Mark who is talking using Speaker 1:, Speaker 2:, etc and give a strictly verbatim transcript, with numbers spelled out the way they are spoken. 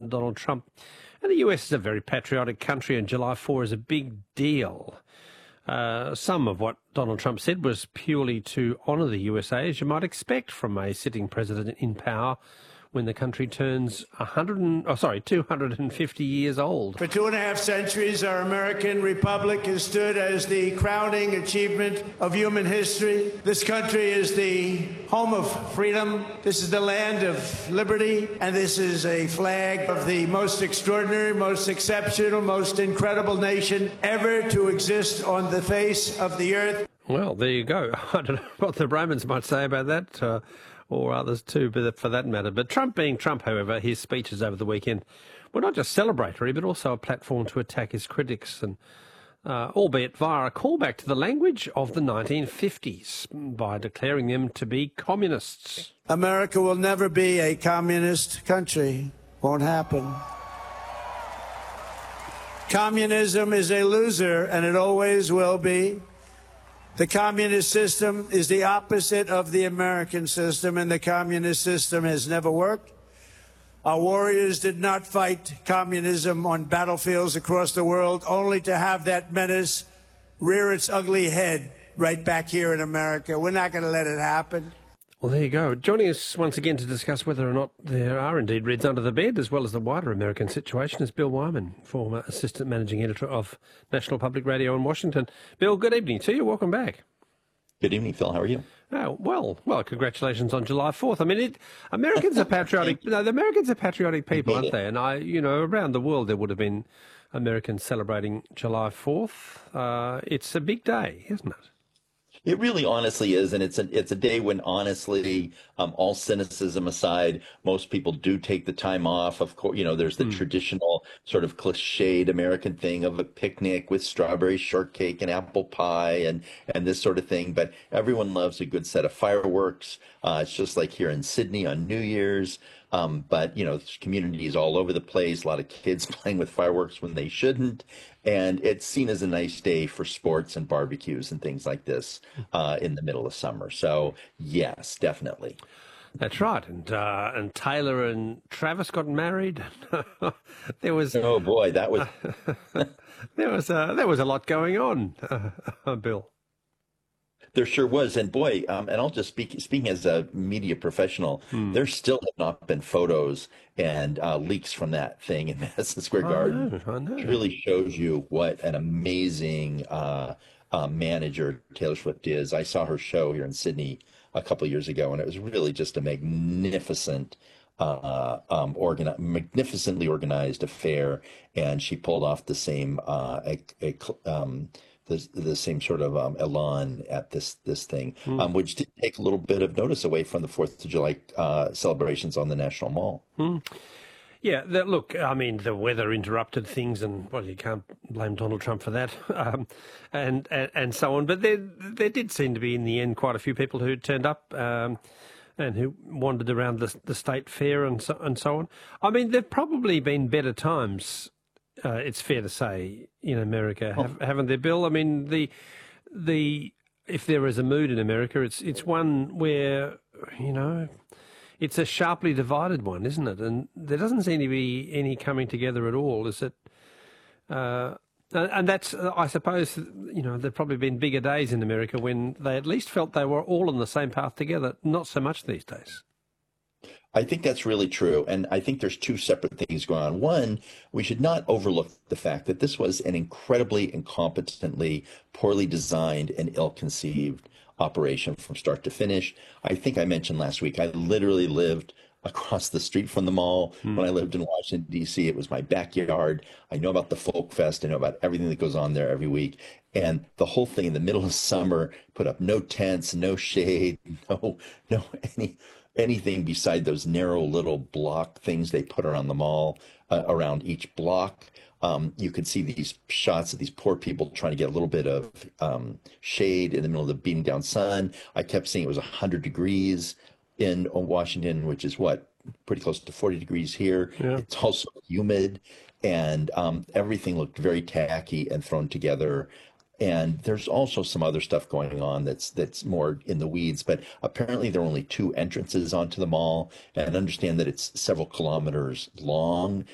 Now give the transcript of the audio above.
Speaker 1: President Donald Trump. And the U S is a very patriotic country, and July fourth is a big deal. Uh, some of what Donald Trump said was purely to honour the U S A, as you might expect from a sitting president in power when the country turns one hundred, and, oh, sorry, two hundred fifty years old.
Speaker 2: For two and a half centuries, our American republic has stood as the crowning achievement of human history. This country is the home of freedom. This is the land of liberty. And this is a flag of the most extraordinary, most exceptional, most incredible nation ever to exist on the face of the earth.
Speaker 1: Well, there you go. I don't know what the Romans might say about that. Uh, or others too, but for that matter. But Trump being Trump, however, his speeches over the weekend were not just celebratory, but also a platform to attack his critics, and uh, albeit via a callback to the language of the nineteen fifties by declaring them to be communists.
Speaker 2: America will never be a communist country. Won't happen. Communism is a loser, and it always will be. The communist system is the opposite of the American system, and the communist system has never worked. Our warriors did not fight communism on battlefields across the world, only to have that menace rear its ugly head right back here in America. We're not going to let it happen.
Speaker 1: Well, there you go. Joining us once again to discuss whether or not there are indeed Reds under the bed, as well as the wider American situation, is Bill Wyman, former Assistant Managing Editor of National Public Radio in Washington. Bill, good evening to you. Welcome back.
Speaker 3: Good evening, Phil. How are you?
Speaker 1: Oh, well, well, congratulations on July fourth. I mean, it, Americans are patriotic. No, the Americans are patriotic people, aren't they? And I, you know, around the world there would have been Americans celebrating July fourth. Uh, it's a big day, isn't it?
Speaker 3: It really honestly is, and it's a it's a day when honestly, um, all cynicism aside, most people do take the time off. Of course, you know, there's the mm. traditional sort of cliched American thing of a picnic with strawberry shortcake and apple pie and and this sort of thing. But everyone loves a good set of fireworks. Uh, it's just like here in Sydney on New Year's. Um, but, you know, there's communities all over the place, a lot of kids playing with fireworks when they shouldn't. And it's seen as a nice day for sports and barbecues and things like this uh, in the middle of summer. So, yes, definitely.
Speaker 1: That's right. And uh, and Taylor and Travis got married. there was
Speaker 3: Oh, boy, that was
Speaker 1: there was uh, there was a lot going on, uh, Bill.
Speaker 3: There sure was. And boy, um, and I'll just speak, speaking as a media professional, hmm. there still have not been photos and uh, leaks from that thing in Madison Square Garden.
Speaker 1: I know, I know.
Speaker 3: It really shows you what an amazing uh, uh, manager Taylor Swift is. I saw her show here in Sydney a couple of years ago, and it was really just a magnificent Uh, um, organi- magnificently organized affair, and she pulled off the same uh, a, a, um, the, the same sort of um, elan at this this thing, mm. um, which did take a little bit of notice away from the Fourth of July uh, celebrations on the National Mall.
Speaker 1: Mm. Yeah, that, look, I mean, the weather interrupted things, and well, you can't blame Donald Trump for that, um, and, and and so on. But there there did seem to be, in the end, quite a few people who turned up. Um, and who wandered around the, the state fair and so, and so on. I mean, there've probably been better times, uh, it's fair to say, in America, have, oh. haven't there, Bill? I mean, the the if there is a mood in America, it's it's one where, you know, it's a sharply divided one, isn't it? And there doesn't seem to be any coming together at all, is it? Uh, And that's, I suppose, you know, there've probably been bigger days in America when they at least felt they were all on the same path together. Not so much these days.
Speaker 3: I think that's really true. And I think there's two separate things going on. One, we should not overlook the fact that this was an incredibly incompetently, poorly designed and ill-conceived operation from start to finish. I think I mentioned last week, I literally lived across the street from the mall. Hmm. When I lived in Washington, D C, it was my backyard. I know about the Folk Fest. I know about everything that goes on there every week. And the whole thing in the middle of summer, put up no tents, no shade, no, no any anything beside those narrow little block things they put around the mall, uh, around each block. Um, you could see these shots of these poor people trying to get a little bit of um, shade in the middle of the beating down sun. I kept seeing it was one hundred degrees in Washington, which is what, pretty close to forty degrees here. Yeah. It's also humid, and um, everything looked very tacky and thrown together. And there's also some other stuff going on that's that's more in the weeds. But apparently there are only two entrances onto the mall, and understand that it's several kilometers long.